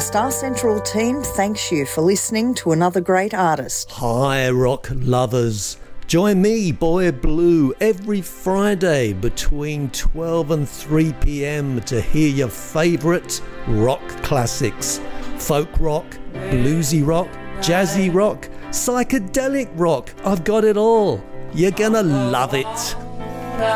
Star Central team thanks you for listening to another great artist. Hi, rock lovers. Join me, Boy Blue, every Friday between 12 and 3 p.m. to hear your favourite rock classics. Folk rock, bluesy rock, jazzy rock, psychedelic rock. I've got it all. You're gonna love it.